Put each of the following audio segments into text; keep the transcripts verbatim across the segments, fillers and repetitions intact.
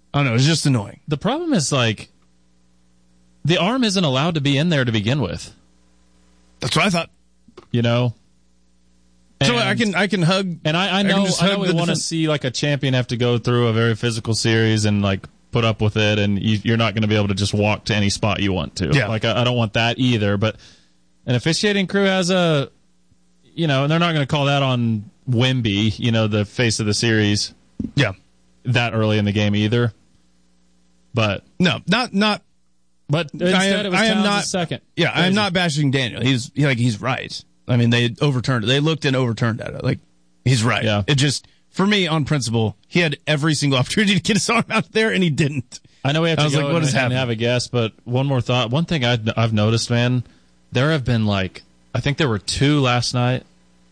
I don't know. It's just annoying. The problem is, like, the arm isn't allowed to be in there to begin with. That's what I thought. You know? And, so I can I can hug. And I, I know, I, I know we want to see, like, a champion have to go through a very physical series and, like, put up with it, and you, you're not going to be able to just walk to any spot you want to. Yeah. Like, I, I don't want that either, but an officiating crew has a, you know, and they're not going to call that on Wemby, you know, the face of the series. Yeah. That early in the game either. But no, not not. But instead, I am, it was I am Towns' not second. Yeah, Crazy. I am not bashing Daniel. He's he, like he's right. I mean, they overturned it. They looked and overturned at it. Like he's right. Yeah. It just for me on principle, he had every single opportunity to get his arm out there, and he didn't. I know we have to I was go like, what and, is and have a guess, but one more thought. One thing I've, I've noticed, man, there have been like I think there were two last night.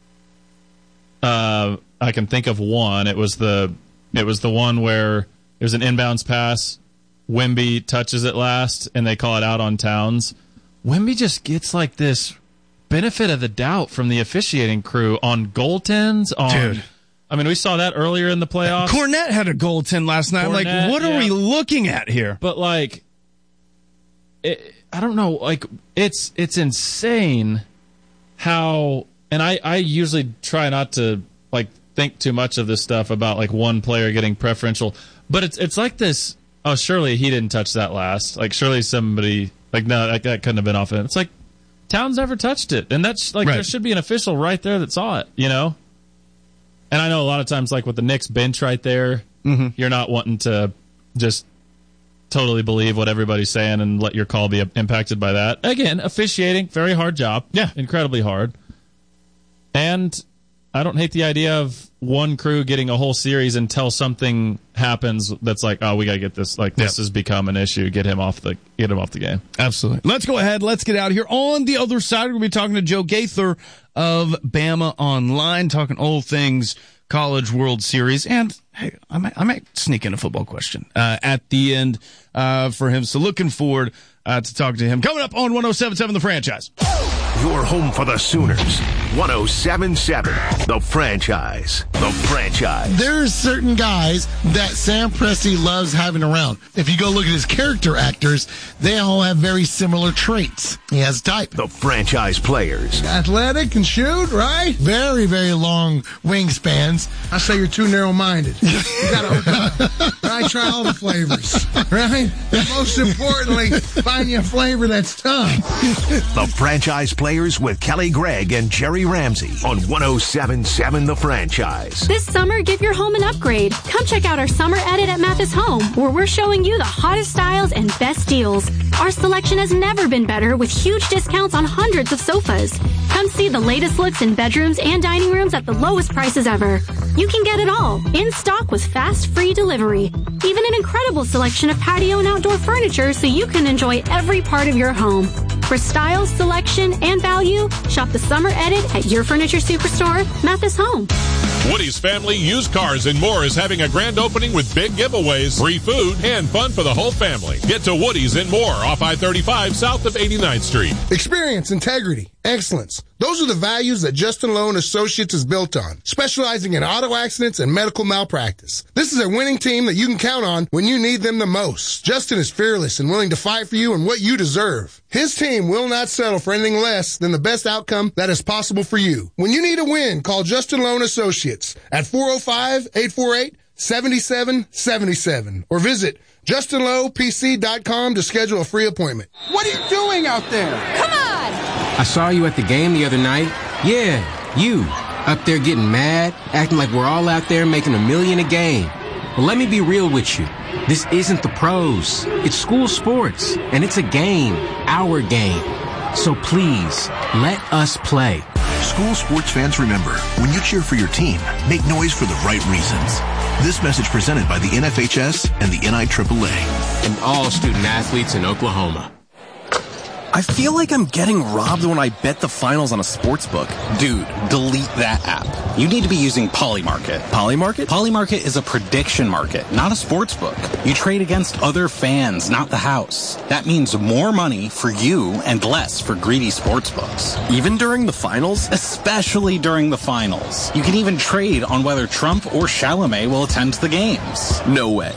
Uh, I can think of one. It was the it was the one where it was an inbounds pass. Wemby touches it last, and they call it out on Towns. Wemby just gets like this benefit of the doubt from the officiating crew on goaltends. On, Dude. I mean, we saw that earlier in the playoffs. Cornette had a goaltend last night. I'm like, Cornette, what are yeah. we looking at here? But like, it, I don't know. Like, it's it's insane how. And I I usually try not to like think too much of this stuff about like one player getting preferential, but it's it's like this. Oh, surely he didn't touch that last. Like, surely somebody, like, no, that, that couldn't have been off it. It's like, Towns never touched it. And that's, like, right. There should be an official right there that saw it, you know? And I know a lot of times, like, with the Knicks bench right there, mm-hmm. you're not wanting to just totally believe what everybody's saying and let your call be impacted by that. Again, officiating, very hard job. Yeah. Incredibly hard. And I don't hate the idea of one crew getting a whole series until something happens that's like, oh, we got to get this. Like, this yep. has become an issue. Get him off the get him off the game. Absolutely. Let's go ahead. Let's get out of here. On the other side, we're going to be talking to Joe Gaither of Bama Online, talking all things College World Series. And, hey, I might, I might sneak in a football question uh, at the end uh, for him. So looking forward uh, to talking to him. Coming up on one oh seven point seven The Franchise. Your home for the Sooners. one oh seven point seven The Franchise. The Franchise. There's certain guys that Sam Presti loves having around. If you go look at his character actors, they all have very similar traits. He has type. The Franchise players. Athletic and shoot, right? Very, very long wingspans. I say you're too narrow-minded. You gotta open up. Right? Try all the flavors. Right? And most importantly, find you a flavor that's tough. The Franchise Players with Kelly Gregg and Jerry Ramsey on one oh seven point seven The Franchise. This summer, give your home an upgrade. Come check out our summer edit at Mathis Home, where we're showing you the hottest styles and best deals. Our selection has never been better, with huge discounts on hundreds of sofas. Come see the latest looks in bedrooms and dining rooms at the lowest prices ever. You can get it all, in stock with fast, free delivery. Even an incredible selection of patio and outdoor furniture so you can enjoy every part of your home. For style, selection, and value, shop the summer edit at your furniture superstore, Mathis Home. Woody's Family Used Cars and More is having a grand opening with big giveaways, free food, and fun for the whole family. Get to Woody's and More off I thirty-five south of eighty-ninth Street. Experience, integrity, excellence. Those are the values that Justin Lowe and Associates is built on, specializing in auto accidents and medical malpractice. This is a winning team that you can count on when you need them the most. Justin is fearless and willing to fight for you and what you deserve. His team will not settle for anything less than the best outcome that is possible for you. When you need a win, call Justin Lowe and Associates at four oh five, eight four eight, seven seven seven seven or visit justin lowe p c dot com to schedule a free appointment. What are you doing out there? Come on! I saw you at the game the other night. Yeah, you. Up there getting mad, acting like we're all out there making a million a game. Well, let me be real with you. This isn't the pros. It's school sports, and it's a game, our game. So please, let us play. School sports fans, remember, when you cheer for your team, make noise for the right reasons. This message presented by the N F H S and the N I triple A. And all student athletes in Oklahoma. I feel like I'm getting robbed when I bet the finals on a sports book. Dude, delete that app. You need to be using Polymarket. Polymarket? Polymarket is a prediction market, not a sports book. You trade against other fans, not the house. That means more money for you and less for greedy sports books. Even during the finals? Especially during the finals. You can even trade on whether Trump or Chalamet will attend the games. No way.